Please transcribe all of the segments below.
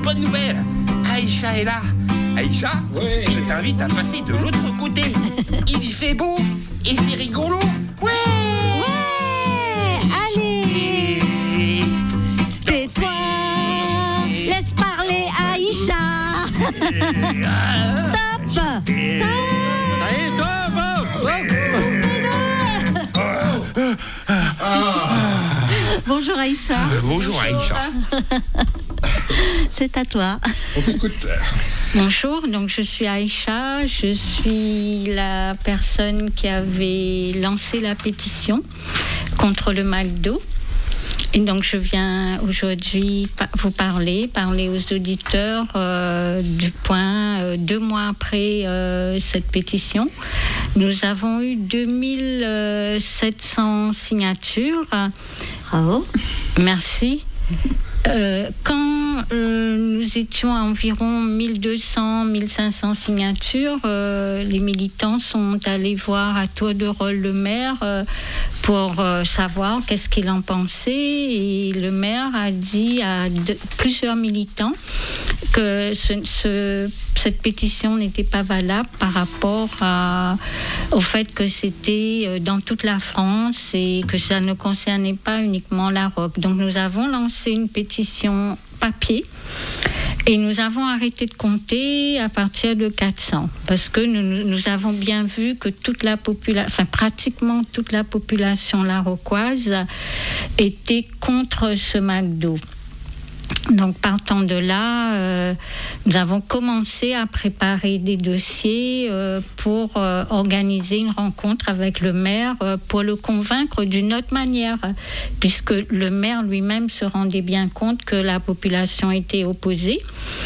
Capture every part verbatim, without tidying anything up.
bonne nouvelle. Aïcha est là. Aïcha, ouais. Je t'invite à passer de l'autre côté. Il y fait beau et c'est rigolo. Ouais. Ouais. Allez. Et... Tais-toi. Laisse parler Aïcha. Stop. Stop. Allez, Bonjour Aïcha. Euh, bonjour Aïcha. C'est à toi. On t'écoute. Bonjour, donc je suis Aïcha, je suis la personne qui avait lancé la pétition contre le McDo. Et donc je viens aujourd'hui vous parler, parler aux auditeurs euh, du point, euh, deux mois après euh, cette pétition. Nous avons eu deux mille sept cents signatures. Bravo. Merci. Euh, quand euh, nous étions à environ mille deux cents, mille cinq cents signatures, euh, les militants sont allés voir à tour de rôle le maire euh, pour euh, savoir qu'est-ce qu'il en pensait. Et le maire a dit à de, plusieurs militants que ce, ce, cette pétition n'était pas valable par rapport à, au fait que c'était dans toute la France et que ça ne concernait pas uniquement la Roque. Donc nous avons lancé une pétition papier et nous avons arrêté de compter à partir de quatre cents parce que nous, nous avons bien vu que toute la population, enfin pratiquement toute la population laroquoise était contre ce McDo. Donc, partant de là, euh, nous avons commencé à préparer des dossiers euh, pour euh, organiser une rencontre avec le maire euh, pour le convaincre d'une autre manière, puisque le maire lui-même se rendait bien compte que la population était opposée.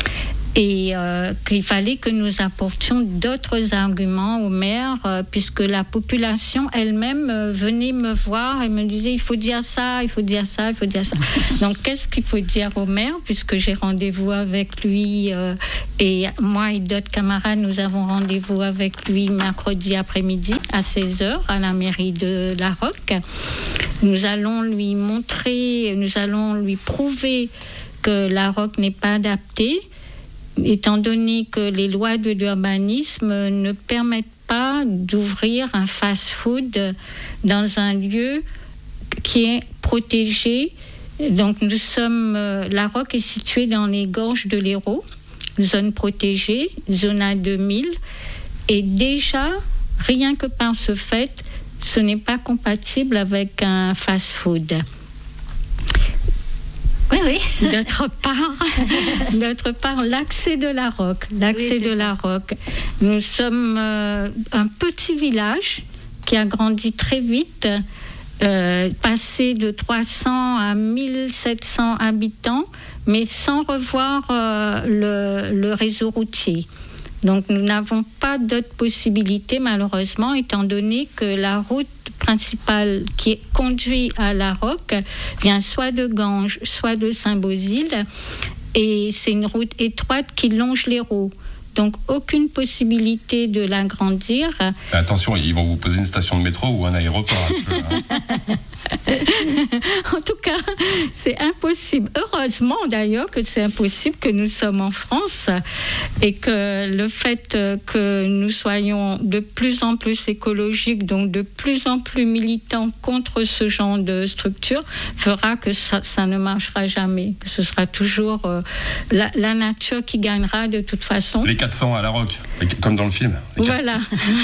Et euh, qu'il fallait que nous apportions d'autres arguments au maire, euh, puisque la population elle-même euh, venait me voir et me disait il faut dire ça, il faut dire ça, il faut dire ça. Donc qu'est-ce qu'il faut dire au maire, puisque j'ai rendez-vous avec lui euh, et moi et d'autres camarades, nous avons rendez-vous avec lui mercredi après-midi à seize heures à la mairie de La Roque. Nous allons lui montrer, nous allons lui prouver que La Roque n'est pas adaptée, étant donné que les lois de l'urbanisme ne permettent pas d'ouvrir un fast-food dans un lieu qui est protégé. Donc nous sommes, La Roque est située dans les gorges de l'Hérault, zone protégée, zone deux mille, et déjà, rien que par ce fait, ce n'est pas compatible avec un fast-food. Oui, oui. D'autre part, d'autre part, l'accès de La Roque. L'accès oui, de ça. La Roque. Nous sommes euh, un petit village qui a grandi très vite, euh, passé de trois cents à mille sept cents habitants, mais sans revoir euh, le, le réseau routier. Donc nous n'avons pas d'autre possibilité, malheureusement, étant donné que la route principale qui est conduit à La Roque vient soit de Ganges, soit de Saint-Beauzile, et c'est une route étroite qui longe l'Hérault. Donc aucune possibilité de l'agrandir. Attention, ils vont vous poser une station de métro ou un aéroport. En tout cas, c'est impossible. Heureusement d'ailleurs que c'est impossible, que nous sommes en France et que le fait que nous soyons de plus en plus écologiques, donc de plus en plus militants contre ce genre de structure, fera que ça, ça ne marchera jamais, que ce sera toujours euh, la, la nature qui gagnera de toute façon. Les quatre cents à La Roque, comme dans le film. Voilà.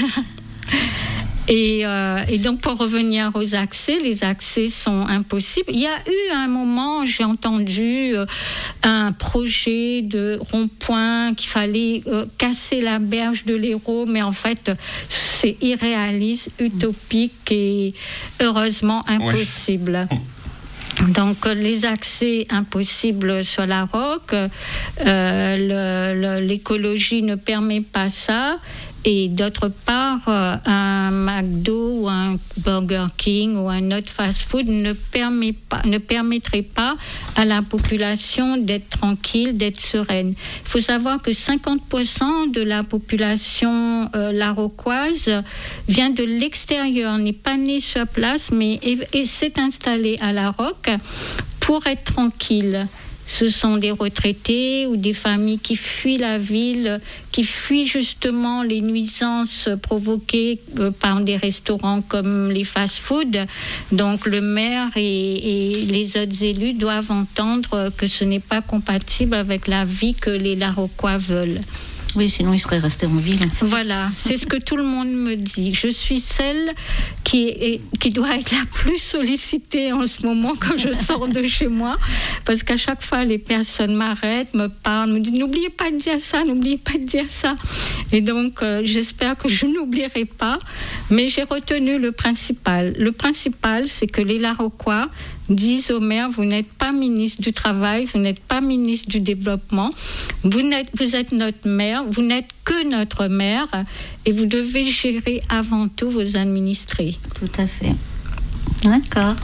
Et, euh, et donc, pour revenir aux accès, les accès sont impossibles. Il y a eu un moment, j'ai entendu euh, un projet de rond-point qu'il fallait euh, casser la berge de l'Hérault, mais en fait, c'est irréaliste, utopique et heureusement impossible. Oui. Donc, les accès impossibles sur La Roque, euh, le, le, l'écologie ne permet pas ça. Et d'autre part, un McDo ou un Burger King ou un autre fast-food ne, permet pas, ne permettrait pas à la population d'être tranquille, d'être sereine. Il faut savoir que cinquante pour cent de la population euh, laroquoise vient de l'extérieur, n'est pas née sur place, mais et, et s'est installée à La Roque pour être tranquille. ce sont des retraités ou des familles qui fuient la ville, qui fuient justement les nuisances provoquées par des restaurants comme les fast-food. Donc le maire et, et les autres élus doivent entendre que ce n'est pas compatible avec la vie que les Laroquois veulent. Oui, sinon ils seraient restés en ville. En fait. Voilà, c'est ce que tout le monde me dit. Je suis celle qui, est, qui doit être la plus sollicitée en ce moment quand je sors de chez moi, parce qu'à chaque fois, les personnes m'arrêtent, me parlent, me disent « N'oubliez pas de dire ça, n'oubliez pas de dire ça ». Et donc, euh, j'espère que je n'oublierai pas, mais j'ai retenu le principal. Le principal, c'est que les Laroquois disent au maire, vous n'êtes pas ministre du Travail, vous n'êtes pas ministre du Développement, vous, n'êtes, vous êtes notre maire, vous n'êtes que notre maire et vous devez gérer avant tout vos administrés. Tout à fait. D'accord.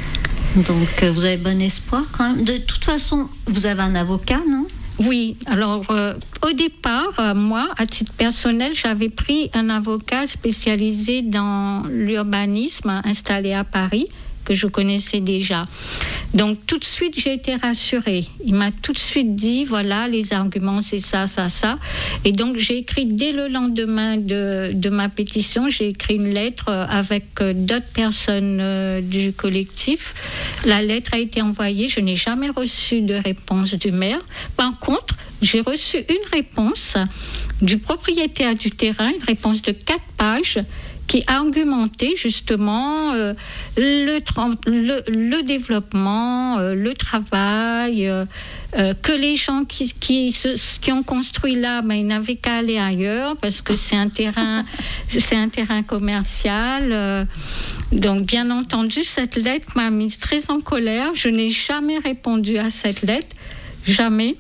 Donc, euh, vous avez bon espoir quand même. De toute façon, vous avez un avocat, non ? Oui, alors euh, au départ, euh, moi, à titre personnel, j'avais pris un avocat spécialisé dans l'urbanisme installé à Paris, que je connaissais déjà. Donc tout de suite, j'ai été rassurée. Il m'a tout de suite dit, voilà, les arguments, c'est ça, ça, ça. Et donc j'ai écrit dès le lendemain de, de ma pétition, j'ai écrit une lettre avec d'autres personnes euh, du collectif. La lettre a été envoyée, je n'ai jamais reçu de réponse du maire. Par contre, j'ai reçu une réponse du propriétaire du terrain, une réponse de quatre pages, qui argumentait justement euh, le, le, le développement, euh, le travail, euh, euh, que les gens qui, qui, qui ont construit là, ben, ils n'avaient qu'à aller ailleurs parce que c'est un terrain, c'est un terrain commercial. Euh, donc, bien entendu, cette lettre m'a mise très en colère. Je n'ai jamais répondu à cette lettre, jamais,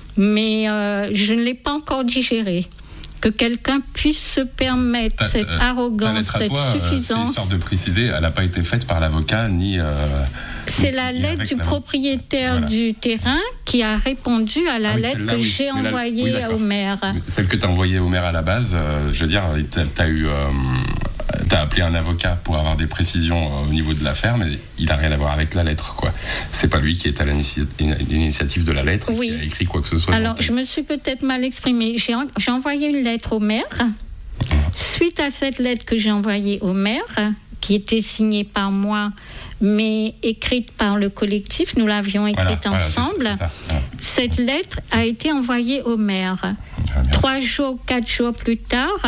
mais euh, je ne l'ai pas encore digérée. Que quelqu'un puisse se permettre ta, cette euh, arrogance, cette toi, suffisance. C'est histoire de préciser, elle n'a pas été faite par l'avocat ni. Euh, c'est la lettre du propriétaire voilà. du terrain qui a répondu à la ah oui, lettre que oui. j'ai Mais envoyée la, oui, au maire. Celle que tu as envoyée au maire à la base, euh, je veux dire, tu as eu. Euh, T'as appelé un avocat pour avoir des précisions au niveau de l'affaire, mais il n'a rien à voir avec la lettre, quoi. C'est pas lui qui est à l'initiative de la lettre, oui. qui a écrit quoi que ce soit. Alors, je me suis peut-être mal exprimée. J'ai, en, j'ai envoyé une lettre au maire. Suite à cette lettre que j'ai envoyée au maire, qui était signée par moi, mais écrite par le collectif, nous l'avions écrite voilà, ensemble. Voilà, c'est, c'est ça. Cette lettre a été envoyée au maire. Ah, Trois jours, quatre jours plus tard,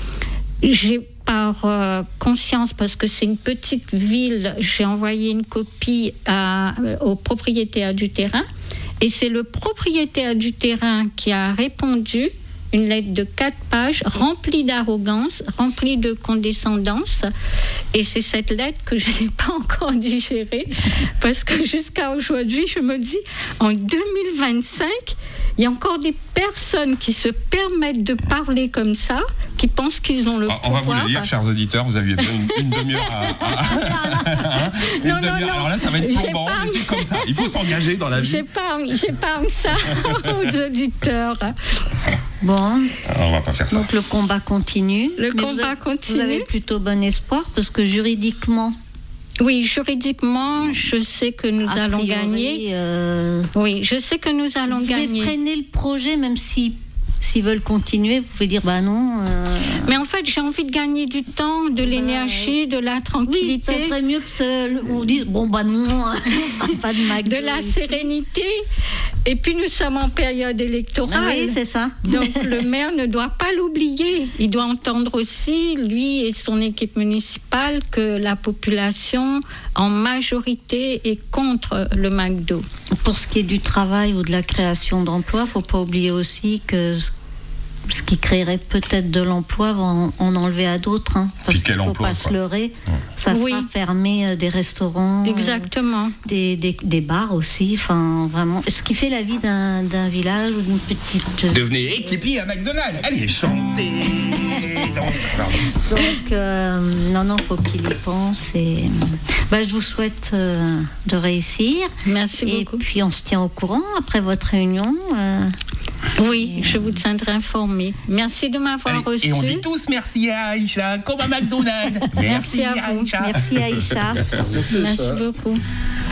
j'ai par euh, conscience, parce que c'est une petite ville, j'ai envoyé une copie à, au propriétaire du terrain, et c'est le propriétaire du terrain qui a répondu, une lettre de quatre pages, remplie d'arrogance, remplie de condescendance, et c'est cette lettre que je n'ai pas encore digérée, parce que jusqu'à aujourd'hui, je me dis, en deux mille vingt-cinq, il y a encore des personnes qui se permettent de parler comme ça, qui pensent qu'ils ont le on pouvoir. On va vous le lire, chers auditeurs, vous aviez une, une demi-heure à... à... une non, demi-heure. non, non. Alors là, ça va être plombant, mais c'est comme ça. Il faut s'engager dans la vie. J'épargne, j'épargne ça aux auditeurs. Bon. Alors, on va pas faire ça. Donc le combat continue. Le Mais combat vous avez, continue. Vous avez plutôt bon espoir, parce que juridiquement... Oui, juridiquement, je sais que nous a allons priori, gagner. Euh, oui, je sais que nous allons vous gagner. Vous pouvez freiner le projet, même si, s'ils veulent continuer, vous pouvez dire, bah non. Euh... Mais en fait, j'ai envie de gagner du temps, de bah, l'énergie, de la tranquillité. Oui, ça serait mieux que ce, on dise, bon bah non, pas de McDo. De la sérénité. Et puis nous sommes en période électorale. Oui, c'est ça. Donc le maire ne doit pas l'oublier. Il doit entendre aussi, lui et son équipe municipale, que la population en majorité est contre le McDo. Pour ce qui est du travail ou de la création d'emplois, il ne faut pas oublier aussi que ce qui créerait peut-être de l'emploi va en, en enlever à d'autres. Hein, parce qu'il ne faut pas se leurrer. Ouais. Ça fera oui. fermer euh, des restaurants. Exactement. Euh, des, des, des bars aussi. Enfin, vraiment. Ce qui fait la vie d'un, d'un village ou d'une petite... Euh... Devenez équipier à McDonald's. Allez, chantez. Donc, euh, non, non, il faut qu'il y pense. Et, bah, je vous souhaite euh, de réussir. Merci et beaucoup. Et puis, on se tient au courant après votre réunion. Euh, Oui, je vous tiendrai informé. Merci de m'avoir Allez, reçu. Et on dit tous merci à Aïcha, comme à McDonald's. Merci, merci à vous. Aïcha. Merci Aïcha. Merci, merci beaucoup.